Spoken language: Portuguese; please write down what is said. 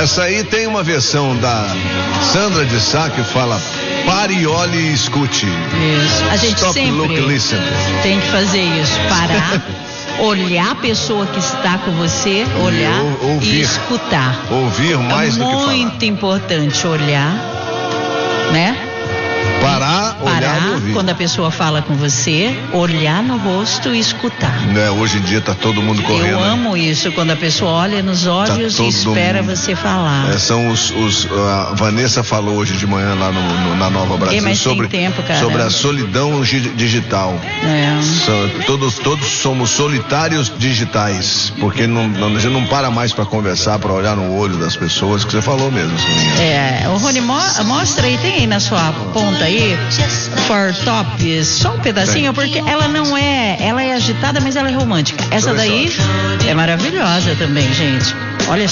Essa aí tem uma versão da Sandra de Sá que fala: pare, olhe e escute. Isso. A gente Stop, sempre look, listen. tem que fazer isso, parar, olhar a pessoa que está com você, olhar ouvir. E escutar. Ouvir mais do que falar. É muito importante olhar, né? Parar, olhar e ouvir. Quando a pessoa fala com você, olhar no rosto e escutar. Né, hoje em dia tá todo mundo correndo. Eu amo isso, quando a pessoa olha nos olhos e espera você falar. São a Vanessa falou hoje de manhã lá na Nova Brasil sobre a solidão digital. Todos somos solitários digitais, porque a gente não para mais para conversar, para olhar no olho das pessoas, que você falou mesmo. O Rony, mostra aí, tem aí na sua ponta aí, For Top, só um pedacinho, porque ela é agitada, mas ela é romântica. Essa daí é maravilhosa também, gente.